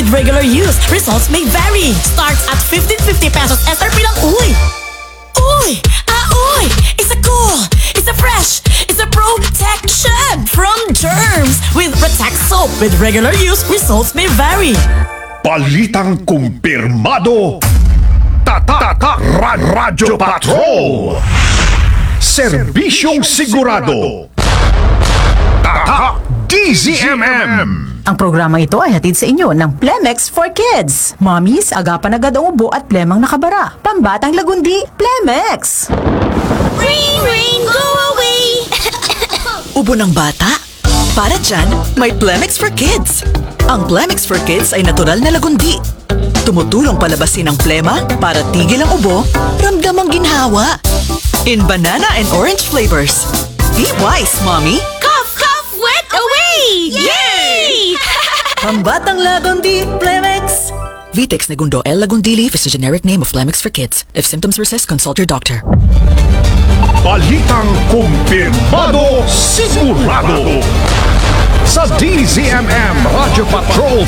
regular use. Results may vary. Starts at 1550 pesos SRP lang. Uy! Uy! Uy! It's a cool! It's a fresh! It's a protection from germs! With Protect Soap. With regular use, results may vary. Balitang kumpirmado. Radyo Patrol. Serbisyong sigurado. DZMM. Ang programa ito ay hatid sa inyo ng Plemex for Kids. Mommies, agapan agad ang ubo at plemang nakabara. Pambatang lagundi, Plemex. Ring, ring, go away! Ubo ng bata? Para dyan, may Plemex for Kids. Ang Plemex for Kids ay natural na lagundi. Tumutulong palabasin ang plema para tigil ang ubo, ramdam ang ginhawa. In banana and orange flavors. Be wise, Mommy! Cough, cough, wet away! Yay! Pambatang lagundi, Plemex! Vitex Negundo L. Lagundi Leaf is the generic name of Plemex for Kids. If symptoms persist, consult your doctor. Balitang kumpirmado, sigurado. Sa DZMM Radyo Patrol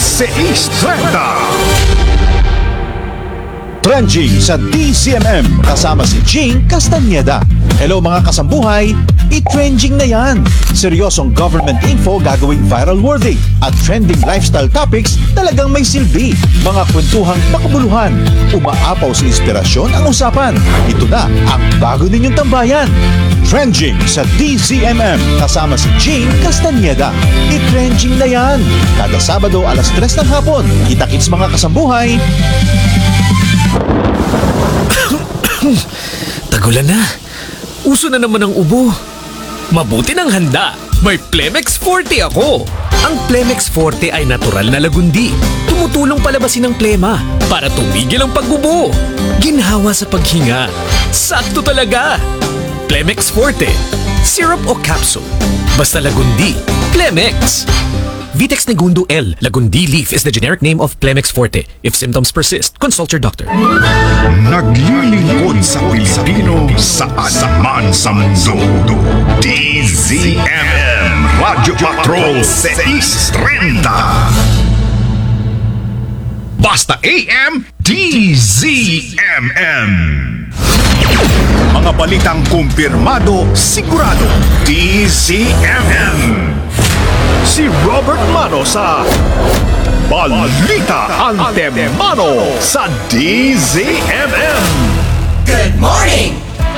630. Trending sa DZMM kasama si Jing Castañeda. Hello mga kasambuhay, i-trending na yan. Seryosong government info gagawing viral worthy at trending lifestyle topics talagang may silbi. Mga kwentuhang makabuluhan, umaapaw sa inspirasyon ang usapan. Ito na ang bago ninyong tambayan. Trending sa DZMM kasama si Jing Castañeda. I-trending na yan. Kada Sabado alas 3 ng hapon. Kita-kits mga kasambuhay. Tagulan na. Uso na naman ang ubo. Mabuti ng handa. May Plemex Forte ako. Ang Plemex Forte ay natural na lagundi. Tumutulong palabasin ang plema para tumigil ang pag-ubo. Ginhawa sa paghinga. Sakto talaga. Plemex Forte. Syrup o capsule. Basta lagundi. Plemex. Vitex Negundo L. Lagundi Leaf is the generic name of Plemex Forte. If symptoms persist, consult your doctor. Naglilingkod sa Pilipino saan man sa mundo. DZMM Radyo Patrol 630. Basta AM DZMM. Mga balitang kumpirmado, sigurado. DZMM. Si Robert Mano sa Balita Antemano sa DZMM. Good morning!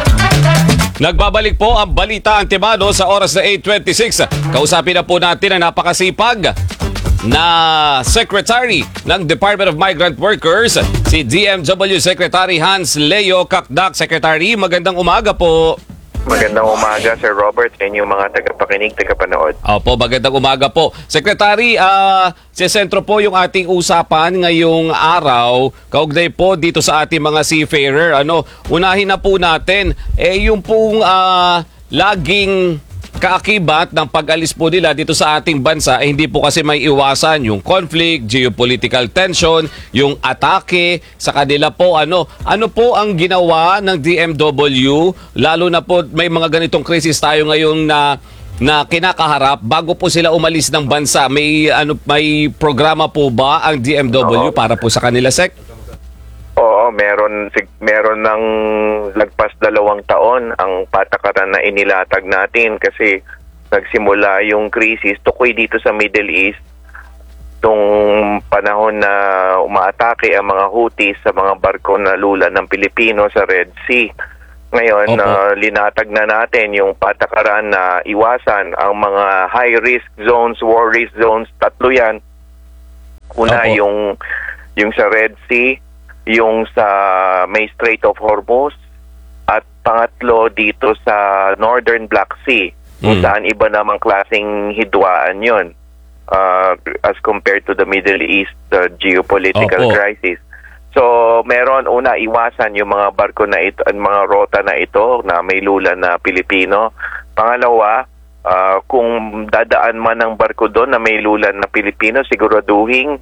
Nagbabalik po ang Balita Antemano sa oras na 8:26. Kausapin na po natin ang napakasipag na Secretary ng Department of Migrant Workers, si DMW Secretary Hans Leo Kakdak. Secretary, magandang umaga po. Magandang umaga, Sir Robert, sa inyong mga tagapakinig, tagapanood. Opo, magandang umaga po. Secretary, sa sentro po yung ating usapan ngayong araw, kaugnay po dito sa ating mga seafarer. Unahin na po natin, yung pong laging kaakibat ng pag-alis po nila dito sa ating bansa, hindi po kasi may iwasan yung conflict, geopolitical tension, yung atake sa kanila po. Ano po ang ginawa ng DMW, lalo na po may mga ganitong krisis tayo ngayon na kinakaharap bago po sila umalis ng bansa? May programa po ba ang DMW para po sa kanila, Sec? Oo, meron ng lagpas 2 taon ang patakaran na inilatag natin kasi nagsimula yung krisis tukoy dito sa Middle East tung panahon na umaatake ang mga Houthis sa mga barko na lula ng Pilipino sa Red Sea. Ngayon, linatag na natin yung patakaran na iwasan ang mga high-risk zones, war-risk zones, 3 yan. Una, yung sa Red Sea, yung sa may Strait of Hormuz, at pangatlo dito sa Northern Black Sea, kung saan iba namang klaseng hidwaan yun as compared to the Middle East geopolitical crisis. So, meron una, iwasan yung mga barko na ito, mga rota na ito na may lula na Pilipino. Pangalawa, kung dadaan man ang barko doon na may lula na Pilipino, siguraduhin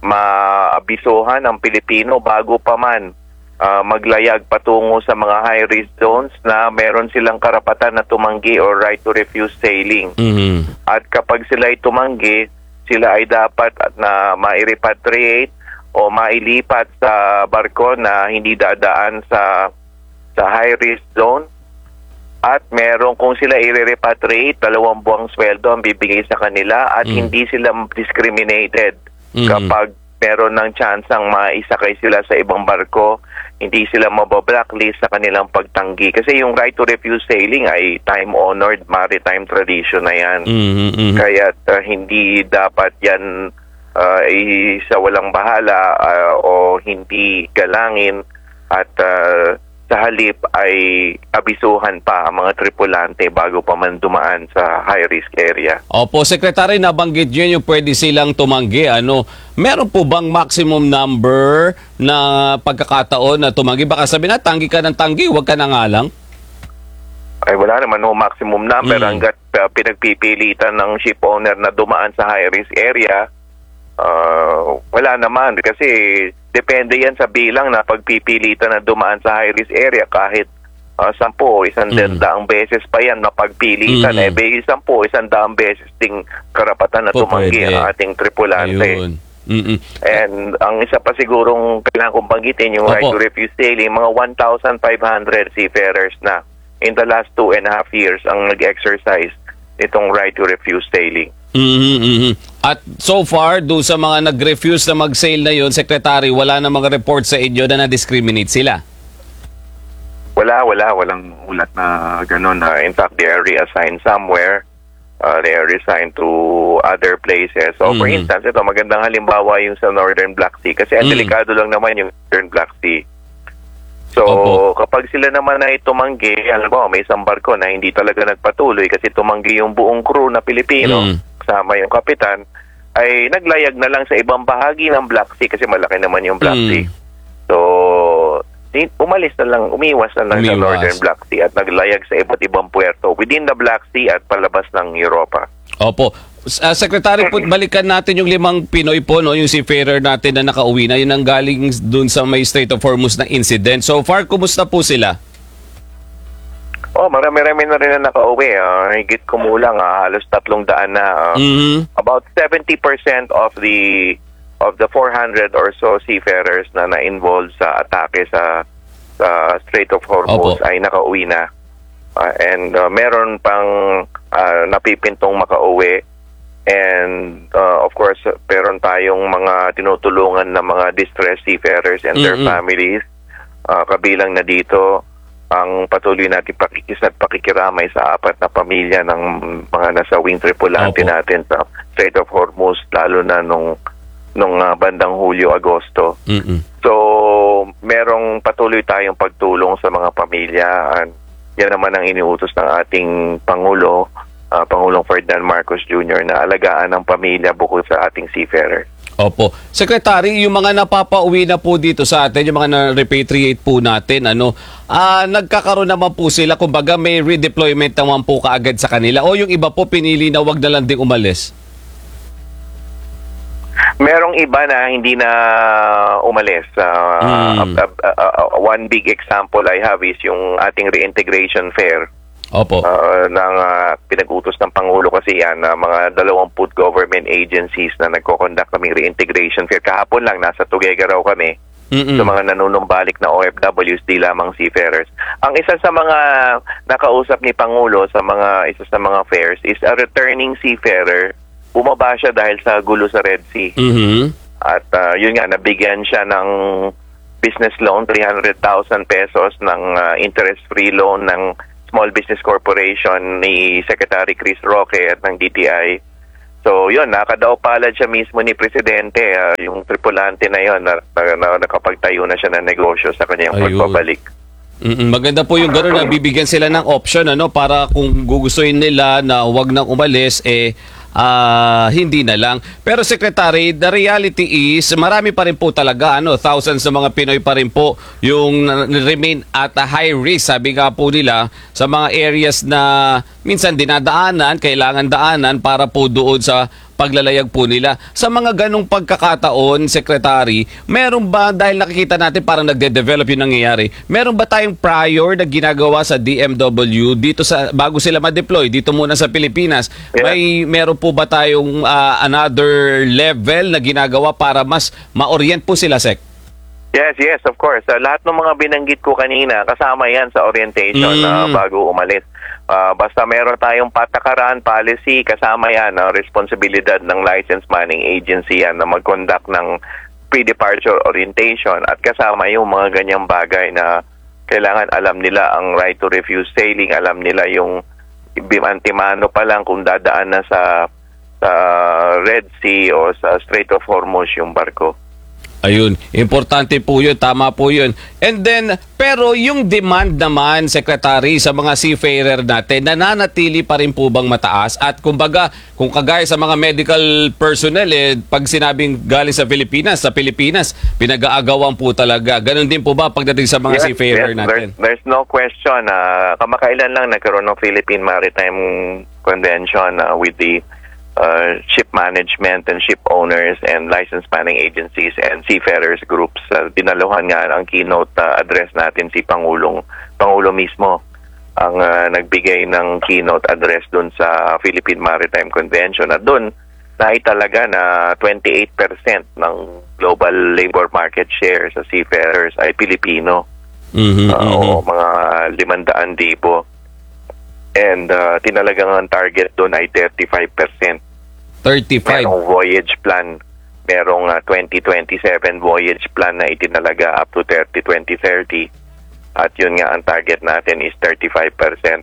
maabisohan ang Pilipino bago pa man maglayag patungo sa mga high-risk zones na meron silang karapatan na tumanggi or right to refuse sailing. At kapag sila ay tumanggi, sila ay dapat na ma-repatriate o mailipat sa barko na hindi dadaan sa high risk zone. At meron kung sila i-repatriate, 2 buwang sweldo ang bibigay sa kanila at hindi sila discriminated kapag meron ng tsansang maisakay sila sa ibang barko, hindi sila mabablacklist sa kanilang pagtanggi. Kasi yung right to refuse sailing ay time-honored maritime tradition na yan. Kaya hindi dapat yan sa walang bahala o hindi galangin at sa halip ay abisuhan pa ang mga tripulante bago pa man dumaan sa high-risk area. Opo, Secretary, nabanggit nyo yung pwede silang tumanggi. Meron po bang maximum number na pagkakataon na tumanggi? Baka sabihin na, tanggi ka ng tanggi, huwag ka nang alang. Ay wala naman no maximum number hanggat pinagpipilitan ng ship owner na dumaan sa high-risk area. Wala naman kasi depende yan sa bilang na pagpipilitan na dumaan sa high-risk area kahit 10 o 100 beses pa yan na pagpilitan. 10 o 100 beses ding karapatan na tumanggi ang ating tripulante. Ayun. And ang isa pa sigurong kailangan kong banggitin yung right to refuse sailing, mga 1,500 seafarers na in the last 2.5 years ang nag-exercise itong right to refuse sailing. At so far, doon sa mga nag-refuse na mag-sail na yun, Secretary, wala na mga report sa inyo na na-discriminate sila? Walang ulat na gano'n. In fact, they are reassigned somewhere. They are reassigned to other places. So, for instance, ito, magandang halimbawa yung sa Northern Black Sea. Kasi ang delikado lang naman yung Northern Black Sea. So, kapag sila naman ay tumanggi, alam mo, may isang barko na hindi talaga nagpatuloy kasi tumanggi yung buong crew na Pilipino, kasama yung kapitan, ay naglayag na lang sa ibang bahagi ng Black Sea kasi malaki naman yung Black Sea. So, umalis na lang, umiwas na lang sa Northern Black Sea at naglayag sa iba't ibang puerto within the Black Sea at palabas ng Europa. Opo. Secretary, balikan natin yung 5 Pinoy po, no? Yung seafarer natin na nakauwi na, yun ang galing dun sa may Strait of Hormuz na incident. So far, kumusta po sila? Marami-rami na rin na nakauwi. Higit kumulang, halos 300 na. About 70% of the 400 or so seafarers na na-involved sa atake sa Strait of Hormuz ay nakauwi na. And meron pang napipintong makauwi. And of course, meron tayong mga tinutulungan na mga distressed seafarers and their families. Kabilang na dito ang patuloy natin pakikiramay sa 4 na pamilya ng mga nasawing tripulante natin sa Strait of Hormuz, lalo na nung bandang Hulyo-Agosto. So, merong patuloy tayong pagtulong sa mga pamilya. Yan naman ang iniutos ng ating Pangulo, Pangulong Ferdinand Marcos Jr. na alagaan ng pamilya bukod sa ating seafarer. Opo. Secretary, yung mga napapauwi na po dito sa atin, yung mga na-repatriate po natin, nagkakaroon naman po sila, kumbaga may redeployment naman po kaagad sa kanila o yung iba po pinili na wag na lang ding umalis? Merong iba na hindi na umalis. One big example I have is yung ating reintegration fair. Opo. Ng pinag-utos ng Pangulo kasi yan, mga 20 government agencies na nagko-conduct kaming reintegration fair. Kahapon lang, nasa Tuguegarao kami. Sa mga nanunumbalik na OFWs, di lamang seafarers. Ang isa sa mga nakausap ni Pangulo sa isa sa mga fairs is a returning seafarer. Bumaba siya dahil sa gulo sa Red Sea. At yun nga, nabigyan siya ng business loan, 300,000 pesos ng interest-free loan ng Small Business Corporation ni Secretary Chris Roque at ng DTI. So yun, nakadaw palad siya mismo ni Presidente, yung tripulante na yun, na nakapagtayo na siya ng negosyo sa kanyang pagbabalik. Maganda po yung gano'n na bibigyan sila ng option para kung gugustuhin nila na wag nang umalis, hindi na lang. Pero Secretary, the reality is marami pa rin po talaga, thousands na mga Pinoy pa rin po yung remain at a high risk, sabi nga po nila, sa mga areas na minsan dinadaanan, kailangan daanan para po doon sa paglalayag po nila. Sa mga ganong pagkakataon, Secretary, meron ba, dahil nakikita natin parang nagde-develop yung nangyayari, meron ba tayong prior na ginagawa sa DMW dito sa, bago sila ma-deploy, dito muna sa Pilipinas? Yeah. Meron po ba tayong another level na ginagawa para mas ma-orient po sila, Sec? Yes, of course. Lahat ng mga binanggit ko kanina, kasama yan sa orientation bago umalis. Basta meron tayong patakaran, policy, kasama yan, responsibilidad ng License Manning Agency yan na mag-conduct ng pre-departure orientation at kasama yung mga ganyang bagay na kailangan alam nila ang right to refuse sailing, alam nila yung antimano pa lang kung dadaan na sa Red Sea o sa Strait of Hormuz yung barko. Ayun, importante po yun, tama po yun. And then, pero yung demand naman, Secretary, sa mga seafarer natin, nananatili pa rin po bang mataas? At kumbaga, kung kagaya sa mga medical personnel, pag sinabing galing sa Pilipinas, pinag-aagawan po talaga. Ganon din po ba pagdating sa mga seafarer natin? There's no question. Kamakailan lang nagkaroon ng Philippine Maritime Convention with the ship management and ship owners and license manning agencies and seafarers groups. Dinaluhan nga ang keynote address natin si Pangulo mismo ang nagbigay ng keynote address dun sa Philippine Maritime Convention at dun naitalaga na 28% ng global labor market share sa seafarers ay Pilipino. O mga 500,000. And tinalagang ang target doon ay 35%. 35. Merong voyage plan. Merong 2027 voyage plan na itinalaga up to 2030. At yun nga ang target natin is 35%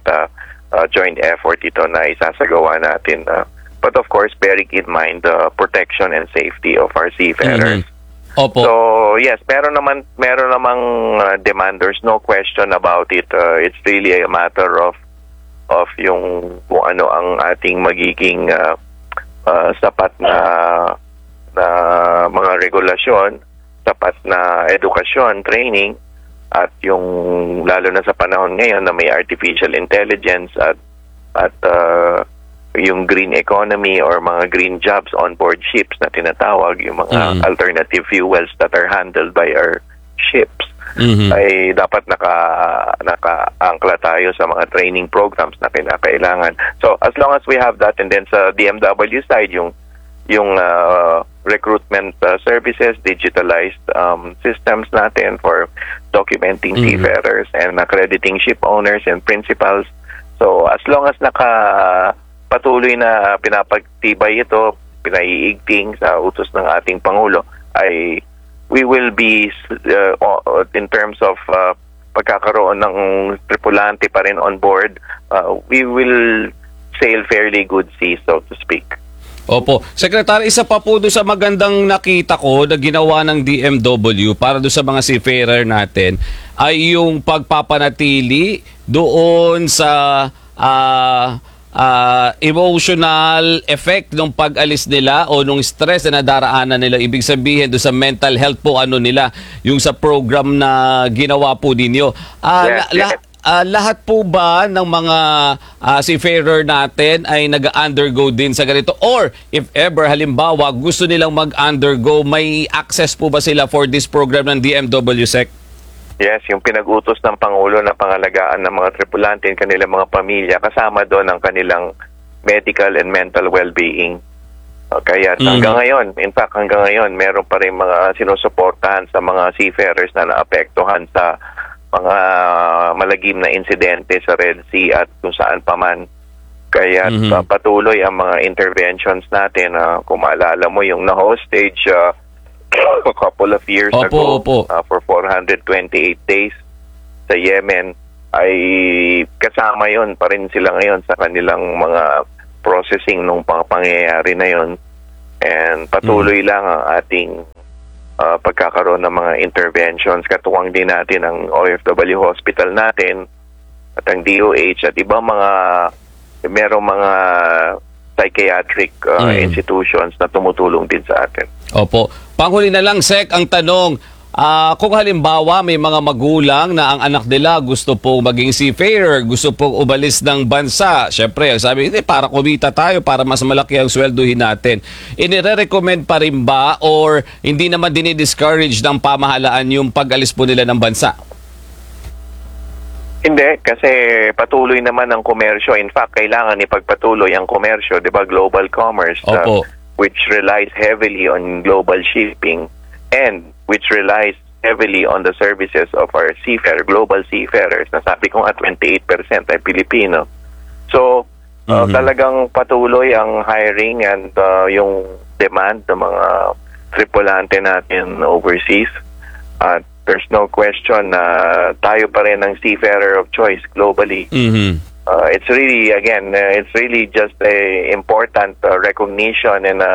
joint effort ito na isasagawa natin. But of course, bearing in mind the protection and safety of our seafarers. Opo. So yes, meron namang demanders, no question about it. It's really a matter of yung kung ano ang ating magiging sapat na mga regulasyon, sapat na edukasyon, training, at yung lalo na sa panahon ngayon na may artificial intelligence at yung green economy or mga green jobs on board ships na tinatawag, yung mga alternative fuels that are handled by our ships. Ay dapat naka-angkla tayo sa mga training programs na kinakailangan. So as long as we have that, and then sa DMW side yung recruitment services, digitalized systems natin for documenting seafarers and accrediting ship owners and principals. So as long as patuloy na pinapagtibay ito, pinaiigting sa utos ng ating Pangulo, ay we will be in terms of pagkakaroon ng tripulante pa rin on board, we will sail fairly good seas, so to speak. Opo. Secretary, isa pa po doon sa magandang nakita ko na ginawa ng DMW para doon sa mga seafarer natin ay yung pagpapanatili doon sa emotional effect ng pag-alis nila o nung stress na nadaraanan nila. Ibig sabihin doon sa mental health po nila yung sa program na ginawa po ninyo. Lahat po ba ng mga seafarer natin ay nag-undergo din sa ganito? Or if ever, halimbawa, gusto nilang mag-undergo, may access po ba sila for this program ng DMW Sec? Yes, yung pinag-utos ng Pangulo na pangalagaan ng mga tripulante and kanilang mga pamilya, kasama doon ang kanilang medical and mental well-being. Kaya hanggang ngayon, meron pa rin mga sinusuportahan sa mga seafarers na naapektuhan sa mga malagim na insidente sa Red Sea at kung saan pa man. Kaya patuloy ang mga interventions natin. Kung maalala mo yung na-hostage a couple of years ago for 428 days sa Yemen, ay kasama yon pa rin sila ngayon sa kanilang mga processing nung pangyayari na yon. And patuloy lang ang ating pagkakaroon ng mga interventions. Katuwang din natin ang OFW hospital natin at ang DOH at ibang merong mga psychiatric institutions na tumutulong din sa atin. Opo. Panghuli na lang, Sec, ang tanong, kung halimbawa may mga magulang na ang anak nila gusto pong maging seafarer, gusto pong umalis ng bansa, syempre, sabi, hindi, para kumita tayo, para mas malaki ang swelduhin natin. Inire-recommend pa rin ba or hindi naman dinidiscourage ng pamahalaan yung pag-alis po nila ng bansa? Hindi, kasi patuloy naman ang komersyo. In fact, kailangan ipagpatuloy ang komersyo, di ba? Global commerce, Opo. which relies heavily on global shipping and which relies heavily on the services of our global seafarers. Nasabi ko nga 28% ay Pilipino. So, talagang patuloy ang hiring and yung demand ng mga tripulante natin overseas. At there's no question na tayo pa rin ang seafarer of choice globally. It's really, again, it's really just a important recognition and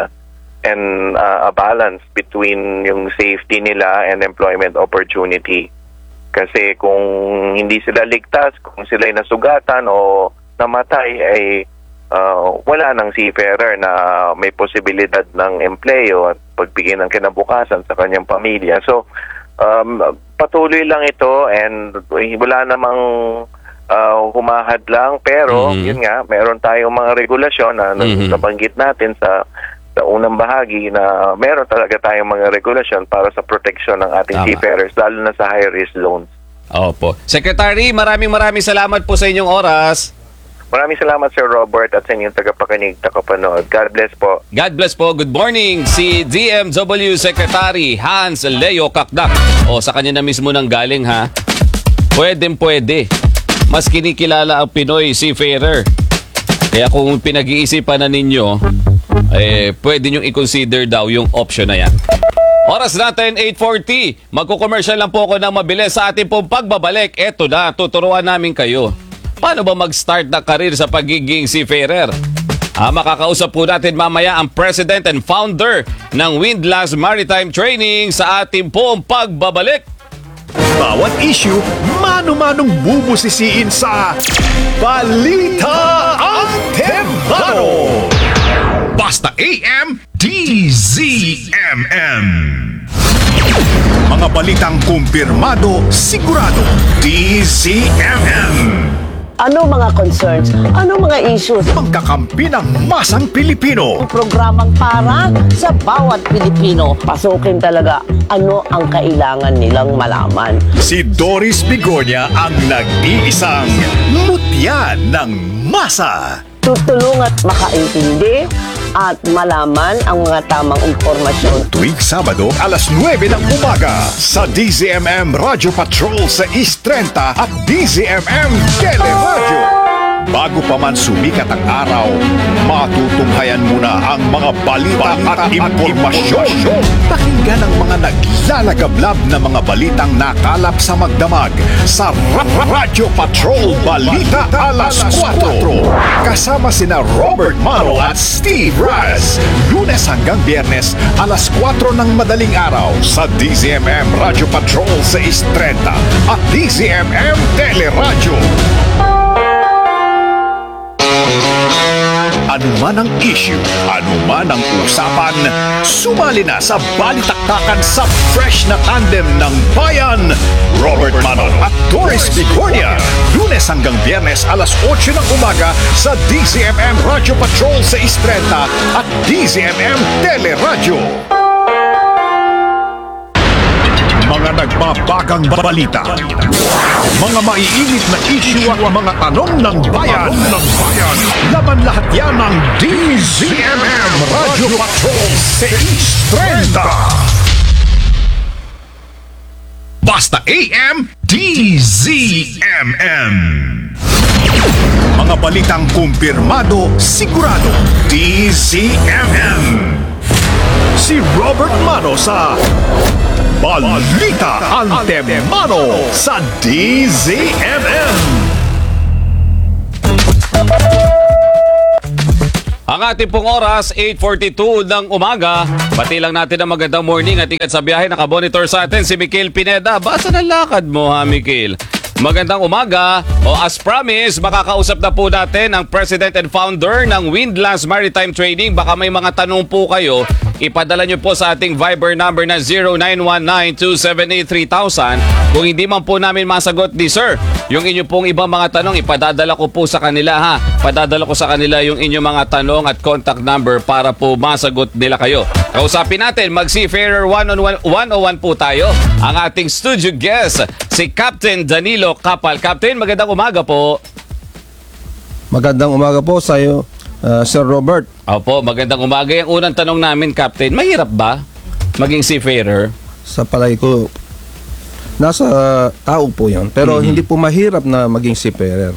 a balance between yung safety nila and employment opportunity. Kasi kung hindi sila ligtas, kung sila ay nasugatan o namatay, ay wala ng seafarer na may posibilidad ng empleo at pagbigyan ng kinabukasan sa kanyang pamilya. So, patuloy lang ito and wala namang humahad lang, pero yun nga, meron tayong mga regulasyon na nabanggit natin sa unang bahagi na meron talaga tayong mga regulasyon para sa proteksyon ng ating seafarers, lalo na sa high-risk loans. Opo. Secretary, maraming salamat po sa inyong oras. Maraming salamat, Sir Robert, at sa inyong tagapakinig, tagapanood. God bless po. God bless po. Good morning. Si DMW Secretary Hans Leo Kakdak. O, sa kanya na mismo nang galing, ha? Pwede. Mas kinikilala ang Pinoy seafarer. Kaya kung pinag-iisipan na ninyo, pwede nyo i-consider daw yung option na yan. Oras natin, 8:40. Magko-commercial lang po ako ng mabilis sa ating pong pagbabalik. Eto na, tuturuan namin kayo. Paano ba mag-start na karir sa pagiging seafarer? Makakausap po natin mamaya ang President and Founder ng Windlass Maritime Training sa ating pong pagbabalik. Bawat issue, mano-manong bubusisiin sa Balita Antebano. Basta AM, DZMM. Mga balitang kumpirmado, sigurado, DZMM. Ano mga concerns? Ano mga issues? Pagkakampi ng masang Pilipino. Programang para sa bawat Pilipino. Pasukin talaga ano ang kailangan nilang malaman. Si Doris Bigornia ang nag-iisang mutya ng masa. Tutulungan makaintindi at malaman ang mga tamang impormasyon. Tuwing Sabado, alas 9 ng umaga sa DZMM Radio Patrol sa East 30 at DZMM Teleradio. Bago pa man sumikat ang araw, matutunghayan muna ang mga balita at impormasyon. Pakinggan ang mga naglalagablab na mga balitang nakalap sa magdamag sa Radio Patrol Balita Alas 4. Kasama sina Robert Maro at Steve Raz. Lunes hanggang Biyernes, alas 4 ng madaling araw sa DZMM Radio Patrol sa East 30 at DZMM Teleradio. Ano man ang issue, ano man ang usapan, sumali na sa balitaktakan sa fresh na tandem ng bayan, Robert Manon at Doris Bigornia. Lunes hanggang Biyernes, alas 8 ng umaga sa DZMM Radio Patrol sa East 30 at DZMM Teleradio. Mga nagbabagang balita, mga maiinit na issue at mga tanong ng bayan. Laban lahat yan ng DZMM Radio Patrol sa East 30. Basta AM, DZMM. Mga balitang kumpirmado, sigurado, DZMM. Si Robert Mano sa Balita Antebano sa DZMM. Ang ating pong oras, 8:42 ng umaga. Pati lang natin ang magandang morning at ingat sa biyahe. Nakabonitor sa atin si Mikel Pineda. Basta na lakad mo, ha, Mikel? Magandang umaga. O as promised, makakausap na po natin ang President and Founder ng Windlass Maritime Training. Baka may mga tanong po kayo ipadala nyo po sa ating Viber number na 0919-278-3000. Kung hindi man po namin masagot ni Sir, yung inyo pong ibang mga tanong, ipadadala ko po sa kanila ha. Padadala ko sa kanila yung inyong mga tanong at contact number para po masagot nila kayo. Kausapin natin, mag-Seafarer 101 po tayo. Ang ating studio guest, si Captain Danilo Capal. Captain, magandang umaga po. Magandang umaga po sa iyo, Sir Robert. Opo, magandang umaga. Yung unang tanong namin, Captain, mahirap ba maging seafarer? Sa palay ko, nasa tao po yan. Pero hindi po mahirap na maging seafarer.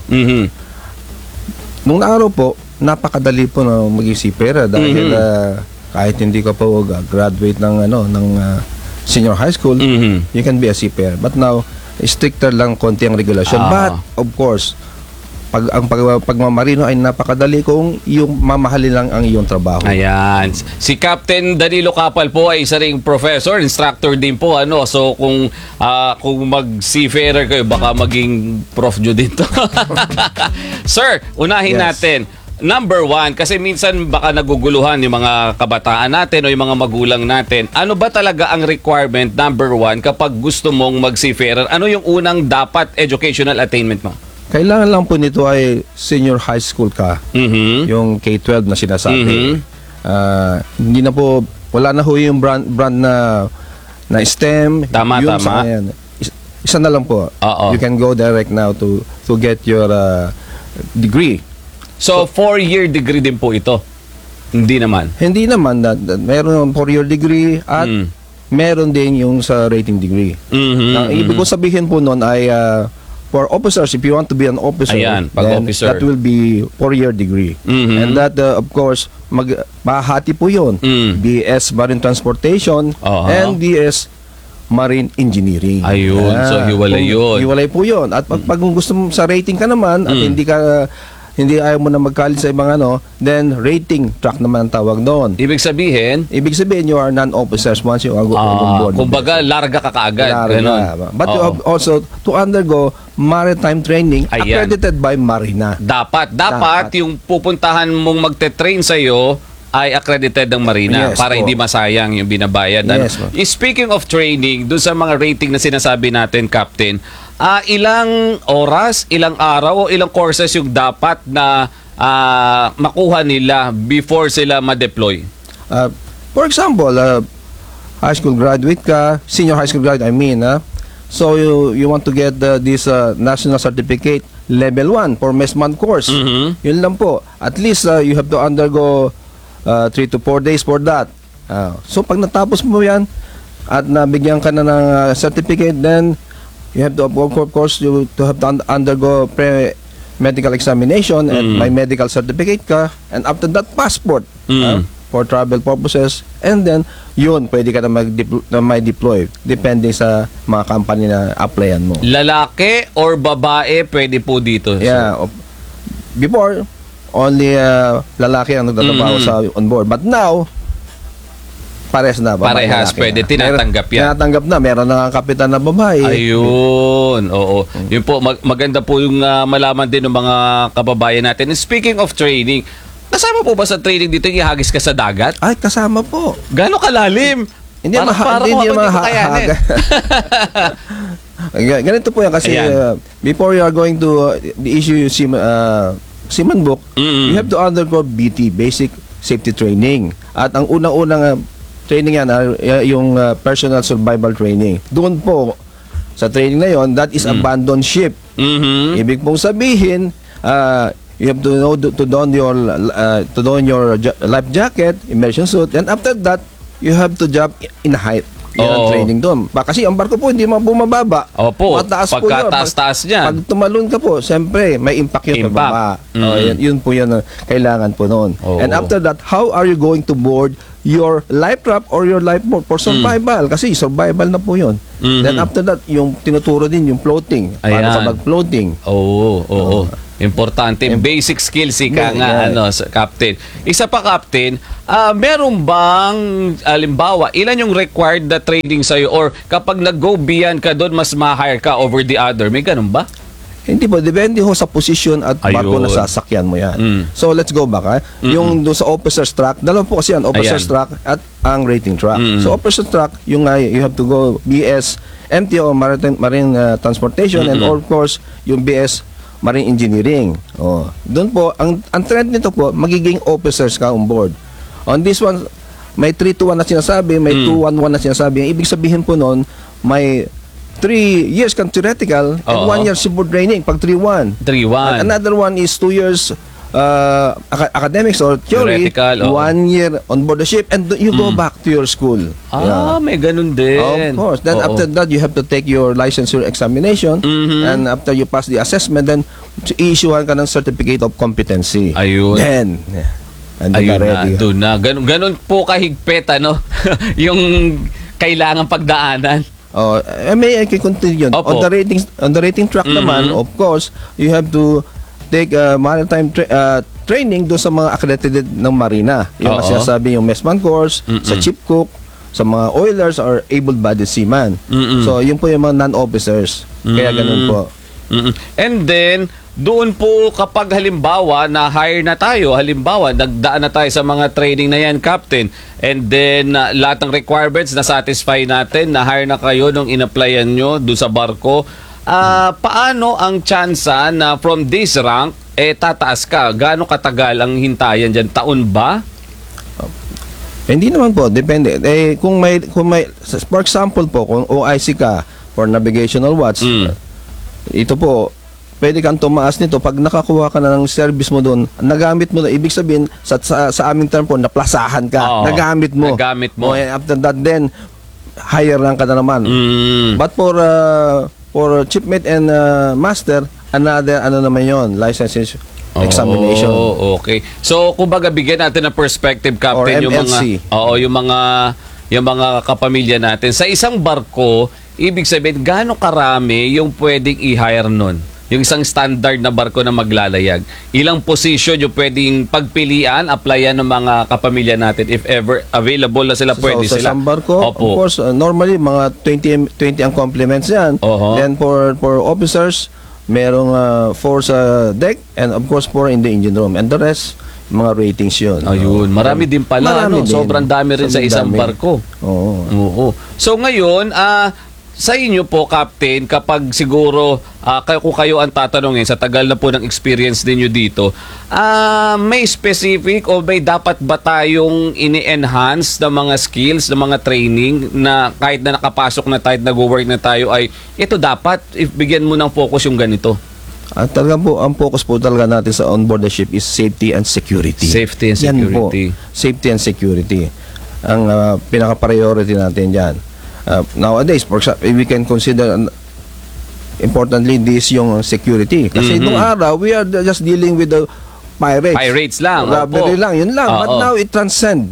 Nung araw po, napakadali po na maging seafarer dahil kahit hindi ka po graduate ng senior high school, you can be a seafarer. But now, stricter lang konti ang regulation. But, of course, ang pagmamarino ay napakadali kung yung mamahalin lang ang iyong trabaho. Ayan. Si Captain Danilo Capal po ay isa ring professor, instructor din po. So kung mag-seafarer kayo, baka maging prof nyo dito. Sir, unahin natin. Number 1, kasi minsan baka naguguluhan yung mga kabataan natin o yung mga magulang natin. Ano ba talaga ang requirement, number 1, kapag gusto mong mag-seafarer? Ano yung unang dapat educational attainment mo? Kailangan lang po nito ay senior high school ka. Yung K-12 na sinasabi. Hindi na po, wala na ho yung brand na STEM. Tama. Isa na lang po. You can go direct now to get your degree. So 4-year degree din po ito? Hindi naman? Hindi naman. Meron 4-year degree at meron din yung sa rating degree. Ibig ko sabihin po noon ay for officers, if you want to be an officer, then that will be 4-year degree. And that, of course, mahati po yun. BS Marine Transportation and BS Marine Engineering. Ayun, so hiwalay yun. Hiwalay po yun. At pag gusto mo sa rating ka naman, at hindi ayaw mo na mag-college sa ibang then rating track naman ang tawag doon. Ibig sabihin, you are non-officers once you are on board. Kumbaga, larga ka kaagad. But you have also to undergo maritime training accredited by Marina. Dapat yung pupuntahan mong magte-train sa'yo ay accredited ng Marina para hindi masayang yung binabayad. Speaking of training, doon sa mga rating na sinasabi natin, Captain, ilang oras, ilang araw, o ilang courses yung dapat na makuha nila before sila ma-deploy? For example, high school graduate ka, senior high school graduate, so you want to get this national certificate level 1 for messman course. Yun lang po. At least you have to undergo 3 to 4 days for that. So pag natapos mo yan at nabigyan ka na ng certificate, then you have to, of course, you to have to undergo pre-medical examination and may medical certificate ka, and after that, passport for travel purposes, and then yun, pwede ka na may deploy depende sa mga company na applyan mo. Lalaki or babae pwede po dito? Before, only lalaki ang nagtatrabaho sa on board, but now parehas, pwede. Tinatanggap yan. Tinatanggap na. Meron na kapitan na babae. Ayun. Oo. Yun po, maganda po yung malaman din ng mga kababayan natin. And speaking of training, kasama po ba sa training dito yung ihagis ka sa dagat? Ay, kasama po. Gano'ng kalalim? Hindi ganito po yan kasi before you are going to issue your seaman book, you have to undergo BT, Basic Safety Training. At ang unang-unang training yan, yung personal survival training. Doon po, sa training na yon, that is abandoned ship. Ibig pong sabihin, you have to know to don your life jacket, immersion suit, and after that, you have to jump in height. Yan ang training doon. Kasi ang barko po hindi bumababa. Opo, pagkataas niyan. Pag tumalon ka po, siyempre may impact yun pababa. Yun po yun kailangan po noon. And after that, how are you going to board your life raft or your lifeboat for survival? Kasi survival na po yun. Then after that, yung tinuturo din yung floating. Paano ka mag-floating? Oo. Importante. Basic skills Captain. Isa pa, Captain, meron bang, alimbawa, ilan yung required na training sa'yo or kapag nag-go beyond ka doon, mas ma-hire ka over the other? May ganun ba? Hindi po, depende ho sa posisyon at barko na sasakyan mo yan. So let's go back. Yung doon sa officer's track, dalawa po kasi yan, officer's track at ang rating track. So officer's track, yung you have to go BS, MTO, Marine Transportation, and of course, yung BS, Marine Engineering. Doon po, ang trend nito po, magiging officers ka on board. On this one, may 3-2-1 na sinasabi, may 2-1-1 na sinasabi. Ang ibig sabihin po noon, may 3 years kang theoretical and 1 year seaboard training pag 3-1. 3-1. And another one is 2 years academics or theory, Theoretical, 1 year on board the ship, and you go back to your school. May ganun din. Of course. Then after that, you have to take your licensure examination, and after you pass the assessment, then i-issuehan ka ng certificate of competency. Ayun. Then, Ayun na, doon na. Ganun po kahigpit, ano? Yung kailangan pagdaanan. May I can continue. On the rating track naman, of course, you have to take maritime training doon sa mga accredited ng marina. Yung sinasabi yung messman course, sa chief cook, sa mga oilers or able-bodied seaman. So, yun po yung mga non-officers. Kaya ganun po. And then, doon po kapag halimbawa na-hire na tayo, halimbawa nagdaan na tayo sa mga training na yan, Captain, and then lahat ng requirements na satisfy natin, na-hire na kayo nung in-applyan nyo doon sa barko, paano ang tsansa na from this rank, tataas ka? Gaano katagal ang hintayan dyan? Taon ba? Hindi naman po, depende. Kung may for example po, kung OIC ka for navigational watch, ito po, pwede kang tumaas nito pag nakakuha ka na ng service mo doon, nagamit mo na, ibig sabihin sa aming term po, naplasahan ka, nagamit mo. After that, then higher lang ka na naman. But for shipmate and master, another naman yon, license examination. Okay. So kumbaga bigyan natin ng perspective, Captain, yung mga kapamilya natin sa isang barko. Ibig sabihin gaano karami yung pwedeng i-hire nun? Yung isang standard na barko na maglalayag. Ilang position yung pwedeng pagpilian, applyan ng mga kapamilya natin if ever available na sila, pwede sa sila. isang barko, of course, normally mga 20 ang complements yan. Then for officers, merong 4 sa deck and of course 4 in the engine room. And the rest, mga ratings yun. Ayun, marami din pala. Marami din. Sobrang dami rin sa isang barko. Oo. So ngayon, sa inyo po, Captain, kapag siguro kung kayo ang tatanungin sa tagal na po ng experience ninyo dito, may specific o may dapat ba tayong ini-enhance na mga skills, na mga training na kahit na nakapasok na tayo, nag-work na tayo, ay ito dapat, bigyan mo ng focus yung ganito? Talaga po, ang focus po talaga natin sa onboard the ship is safety and security. Safety and security. Yan po, safety and security. Ang pinaka-priority natin dyan. Nowadays, for example, we can consider importantly this yung security. Kasi nung araw, we are just dealing with the pirates. Pirates lang. Robbery lang, yun lang. But now it transcends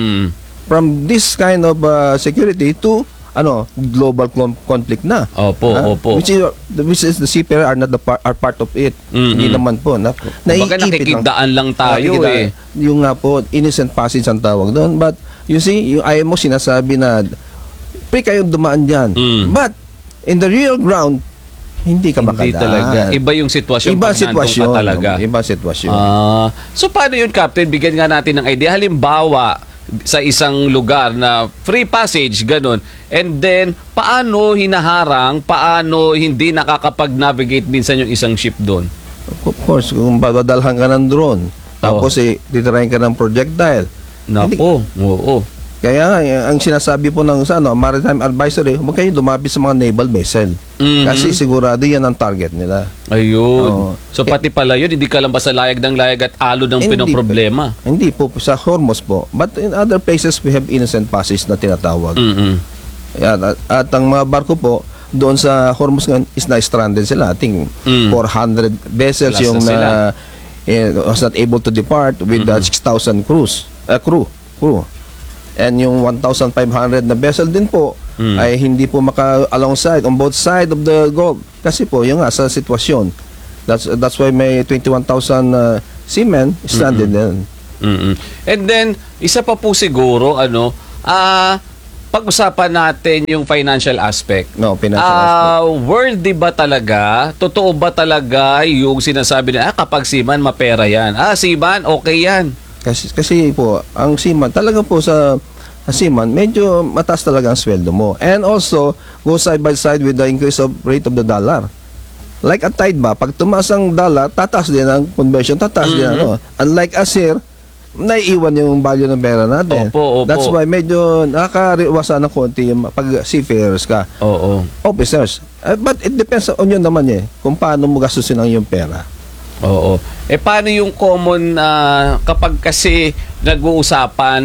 from this kind of security to global conflict na. Which is the seafarer are not are part of it. Hindi naman po. Baka nakikidaan lang tayo Yung nga po, innocent passage ang tawag doon. But you see, yung IMO sinasabi na kayong dumaan dyan. But in the real ground, hindi ka makadaan. Hindi talaga. Iba yung sitwasyon. Iba sitwasyon. Talaga. Iba sitwasyon. So paano yun, Captain? Bigyan nga natin ng idea. Halimbawa, sa isang lugar na free passage, ganun. And then, paano hinaharang, paano hindi nakakapag-navigate minsan yung isang ship doon? Of course, kung badalhan ka ng drone, tapos titirahin ka ng projectile. Nako, oo. Kaya ang sinasabi po ng Maritime Advisory, huwag kayo dumapit sa mga naval vessel. Kasi sigurado yan ang target nila. Ayun. So pati pala yun, hindi ka lang basta layag ng layag at alo ng pinoproblema. Hindi po, sa Hormuz po. But in other places, we have innocent passage na tinatawag. At ang mga barko po, doon sa Hormuz ngayon, is na-stranded sila. I think 400 vessels Last yung was not able to depart with 6,000 crew. And yung 1,500 na vessel din po ay hindi po maka-alongside on both side of the Gulf. Kasi po, yung sa sitwasyon. That's why may 21,000 seamen stranded din. And then, isa pa po siguro, pag-usapan natin yung financial aspect. No, financial aspect. Worthy ba talaga? Totoo ba talaga yung sinasabi na kapag seaman, mapera yan? Seaman, okay yan. Kasi po, ang seaman, talaga po sa seaman, medyo mataas talaga ang sweldo mo. And also, go side by side with the increase of rate of the dollar. Like a tide ba, pag tumaas ang dollar, tataas din ang conversion, tataas din ano. Unlike us here, naiiwan yung value ng pera natin. Opo. That's why medyo nakakariwasan ng konti yung pag seafarers ka. Oo. Officers. But it depends on yun naman kung paano mo gastusin ang yung pera. Oo. Paano yung common kapag kasi nag-uusapan,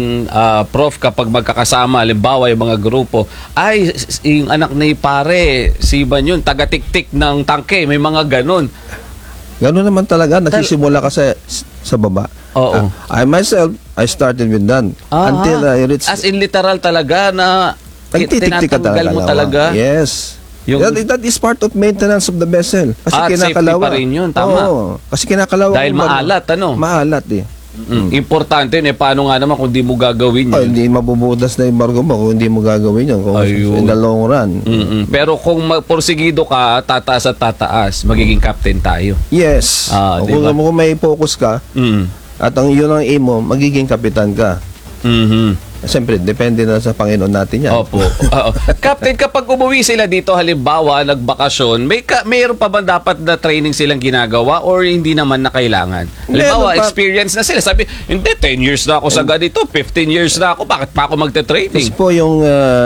Prof, kapag magkakasama, halimbawa yung mga grupo, yung anak ni pare, siban yun, taga-tik-tik ng tangke, may mga ganun. Ganun naman talaga, nagsisimula ka sa baba. Oo. I myself, I started with that. Until I reached... As in literal talaga na nagtitik-tik ka tinatanggal mo talaga? Yes. That is part of maintenance of the vessel. Kasi safety pa rin yun, tama. Oo, kasi kinakalawa. Dahil maalat, Maalat Importante yun paano nga naman kung di mo gagawin yun? Hindi mabubudas na yung barko mo kung hindi mo gagawin yun. In the long run. Pero kung porsigido ka, tataas at tataas, magiging captain tayo. Yes. Diba? Kung may focus ka, at yun ang aim mo, magiging kapitan ka. Siyempre, depende na sa Panginoon natin yan. Opo. Captain, kapag umuwi sila dito, halimbawa, nagbakasyon, mayroon pa ba dapat na training silang ginagawa or hindi naman na kailangan? Halimbawa, experience na sila. Sabi, hindi, 10 years na ako sa ganito, 15 years na ako, bakit pa ako magte-training? Kasi po yung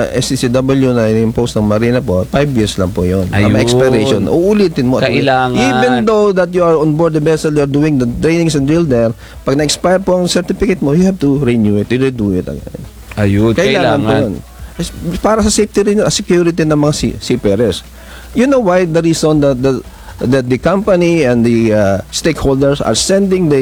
SCCW na in-impose ng Marina po, 5 years lang po yun. Ang expiration. Uulitin mo. Kailangan. Even though that you are on board the vessel, you are doing the trainings and drill there, pag na-expire po ang certificate mo, you have to renew it, redo it again. Ayun, kailangan. Po yun. Para sa safety rin, security ng mga seafarers. You know why? The reason that the company and the stakeholders are sending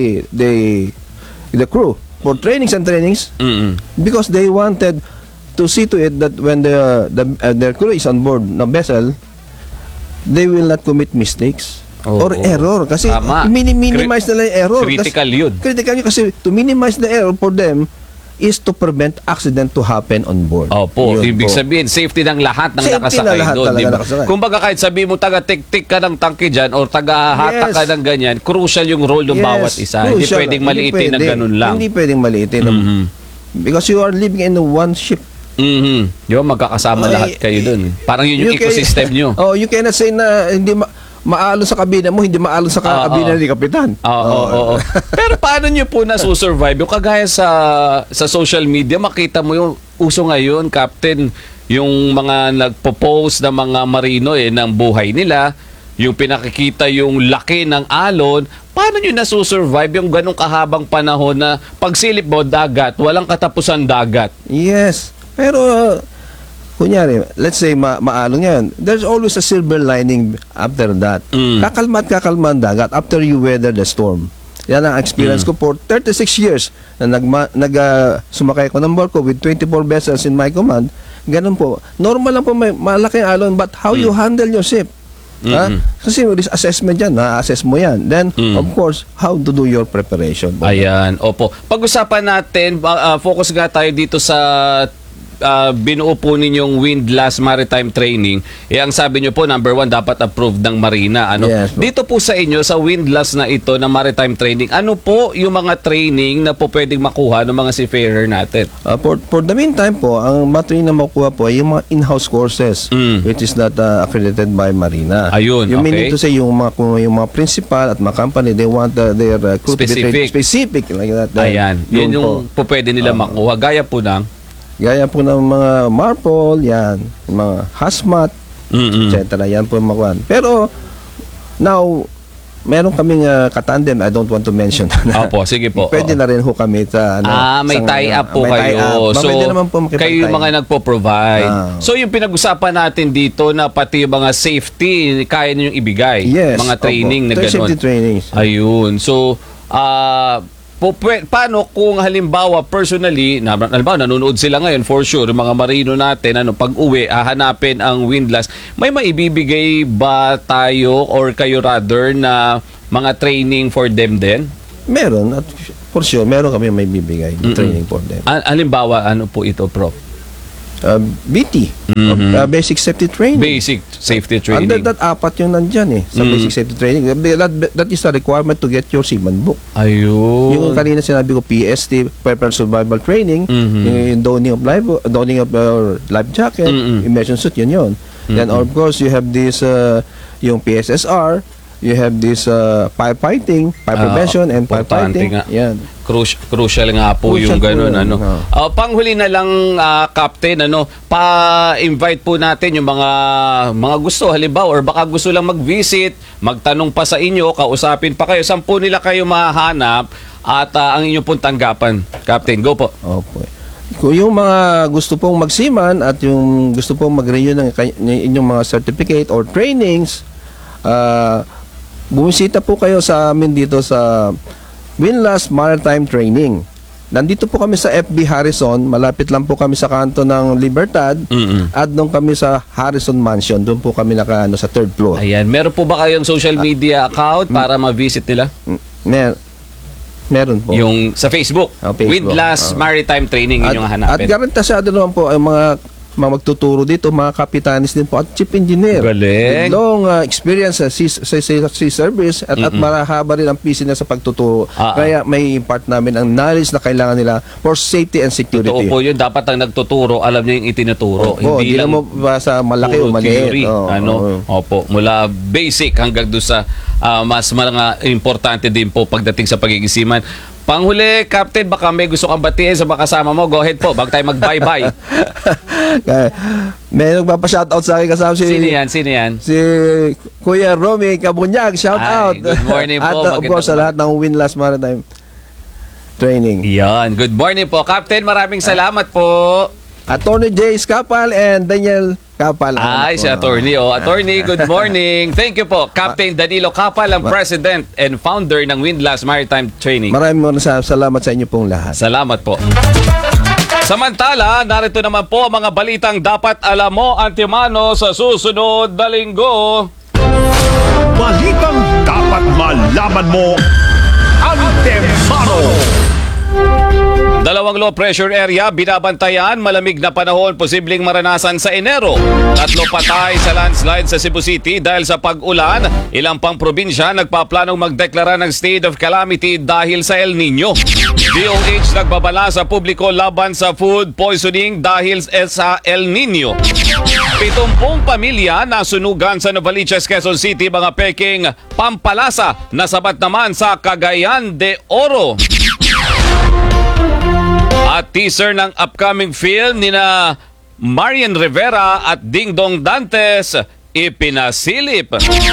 the crew for trainings and trainings because they wanted to see to it that when their crew is on board the vessel, they will not commit mistakes. Or error. Kasi minimize nila yung error. Critical yun. Critical yun kasi to minimize the error for them is to prevent accident to happen on board. Opo, ibig sabihin, safety ng lahat ng nakasakay doon. Diba? Kung baga kahit sabi mo taga-tik-tik ka ng tangke dyan or taga-hatak ka ng ganyan, crucial yung role ng bawat isa. Crucial. Hindi pwedeng maliitin na ganun lang. Hindi pwedeng maliitin. Because you are living in one ship. Yung magkakasama lahat kayo doon. Parang yun yung ecosystem nyo. You cannot say na hindi maalon sa kabina mo, hindi maalon sa kabina ni Kapitan. Oo. Pero paano nyo po nasusurvive? Yung kagaya sa social media, makita mo yung uso ngayon, Captain, yung mga nagpo-post ng mga marino ng buhay nila, yung pinakikita yung laki ng alon, paano nyo nasusurvive yung ganong kahabang panahon na pagsilip mo, dagat, walang katapusan dagat? Yes. Pero kunyari, let's say maalong yan, there's always a silver lining after that. Kakalma ang dagat after you weather the storm. Yan ang experience ko for 36 years na sumakay ko ng barko with 24 vessels in my command. Ganun po. Normal lang po may malaking alon, but how you handle your ship? Kasi risk assessment yan, na-assess mo yan. Then, of course, how to do your preparation. Ayan, opo. Pag-usapan natin, focus nga tayo dito sa binuo po ninyong Windlass Maritime Training, ang sabi nyo po, number 1, dapat approved ng Marina. Yes, dito po sa inyo, sa Windlass na ito, na Maritime Training, ano po yung mga training na po pwedeng makuha ng mga seafarer natin? For the meantime po, ang training na makuha po ay yung mga in-house courses, which is not accredited by Marina. Ayun, you mean to say, yung mga principal at mga company, they want their crew to be trained specific like that. Ayan, yun yung po pwede nila makuha. Gaya po ng mga MARPOL, yan, mga hazmat, etc. Yan po makuha. Pero, now, meron kaming katandem, I don't want to mention. Opo, sige po. Pwede na rin ho kami sa... may tie-up po kayo. So, kayo yung mga nagpo-provide. So, yung pinag-usapan natin dito na pati yung mga safety, kaya nyo yung ibigay. Yes. Mga training na gano'n. Safety trainings. Ayun. So, paano kung halimbawa personally, nanonood sila ngayon for sure, mga marino natin, pag uwi, hahanapin ang Windlass, may maibibigay ba tayo or kayo rather na mga training for them din? Meron, at for sure, meron kami may bibigay training for them. Halimbawa, ano po ito, Prof? BT, basic safety training. Basic safety training. Under that, 4 yung nandyan sa basic safety training. That is a requirement to get your seaman book. Ayun. Yung kanina sinabi ko, PST, Prepare Survival Training, yung donning of life jacket, immersion suit, yun. Then of course, you have this, yung PSSR, you have this firefighting, fire prevention, and firefighting. Yan. Crucial nga po yung ganun. Panghuli na lang, Captain, pa-invite po natin yung mga gusto, halimbawa, or baka gusto lang mag-visit, magtanong pa sa inyo, kausapin pa kayo, saan po nila kayo mahanap at ang inyong pong tanggapan. Captain, go po. Opo. Kung yung mga gusto pong magsiman at yung gusto pong mag-renew ng inyong mga certificate or trainings, bumisita po kayo sa amin dito sa Windlass Maritime Training. Nandito po kami sa FB Harrison, malapit lang po kami sa kanto ng Libertad, at doon kami sa Harrison Mansion, doon po kami sa 3rd floor. Ayan, meron po ba kayong social media account para ma-visit nila? Meron po. Yung sa Facebook, Facebook. Windlass Maritime Training, yung hanapin. At garantasado naman po ang mga magtuturo dito, mga kapitanis din po at chief engineer. Galing. With long experience sa sea service at marahaba rin ang PC na sa pagtuturo. Kaya may impart namin ang knowledge na kailangan nila for safety and security. Totoo po yun. Dapat ang nagtuturo, alam niya yung itinuturo. Hindi lang mo basta malaki o maliit. Opo, mula basic hanggang doon sa mas mga importante din po pagdating sa pagiging seaman. Panghuli, Captain, baka may gusto kang batiin sa mga kasama mo. Go ahead po, bago tayo mag-bye-bye. May nagpapa-shoutout sa akin kasama Sino yan? Si Kuya Romy Kabunyag, shoutout. Good morning po. At of course, sa lahat ng Windlass Maritime Training. Yan, good morning po. Captain, maraming salamat po. Attorney Jay Scapal and Daniel Capal. Si Attorney. Attorney, good morning. Thank you po. Captain Danilo Capal, ang President and Founder ng Windlass Maritime Training. Maraming salamat sa inyo pong lahat. Salamat po. Samantala, narito naman po ang mga balitang dapat alam mo, Antimano, sa susunod na linggo. Balitang dapat malaman mo, Antemano. 2 low pressure area, binabantayan, malamig na panahon, posibleng maranasan sa Enero. 3 patay sa landslide sa Cebu City dahil sa pag-ulan. Ilang pang probinsya nagpaplanong magdeklara ng state of calamity dahil sa El Nino. DOH nagbabala sa publiko laban sa food poisoning dahil sa El Nino. 70 pamilya nasunugan sa Novaliches, Quezon City, mga peking pampalasa na sabat naman sa Cagayan de Oro. At teaser ng upcoming film nina Marian Rivera at Ding Dong Dantes ipinasilip.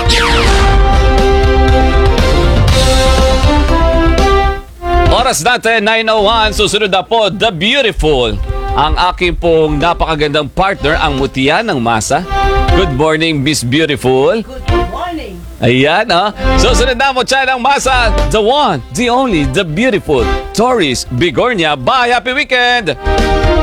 Oras natin 9:01, susunod na po The Beautiful. Ang aking pong napakagandang partner, ang mutiya ng masa. Good morning, Miss Beautiful. Good morning. Ayan, susunod na mo siya ng masa, the one, the only, the beautiful, Doris Bigornia. Bye! Happy weekend!